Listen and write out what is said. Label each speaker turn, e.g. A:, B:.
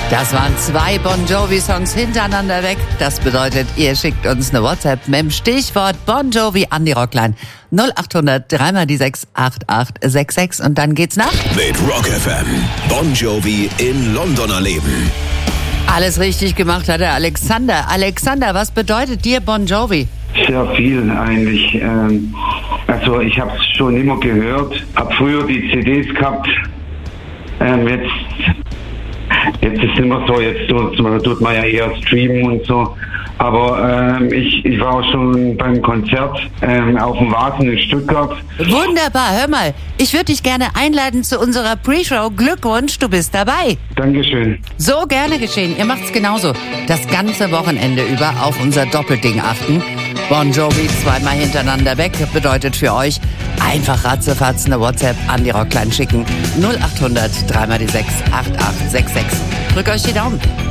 A: Das waren 2 Bon Jovi-Songs hintereinander weg. Das bedeutet, ihr schickt uns eine WhatsApp mit dem Stichwort Bon Jovi an die Rockline 0800 3x6 8866 und dann geht's nach.
B: Mit Rock FM. Bon Jovi in London erleben.
A: Alles richtig gemacht hat der Alexander. Alexander, was bedeutet dir Bon Jovi?
C: Sehr viel eigentlich. Also ich habe es schon immer gehört, habe früher die CDs gehabt. Jetzt ist es immer so, jetzt tut man ja eher streamen und so. Aber ich war auch schon beim Konzert auf dem Vasen in Stuttgart.
A: Wunderbar, hör mal, ich würde dich gerne einladen zu unserer Pre-Show. Glückwunsch, du bist dabei.
C: Dankeschön.
A: So gerne geschehen, ihr macht's genauso. Das ganze Wochenende über auf unser Doppelding achten. Bon Jovi 2-mal hintereinander weg bedeutet für euch einfach ratzefatz eine WhatsApp an die Rockline schicken. 0800 3x6 8866. Drückt euch die Daumen.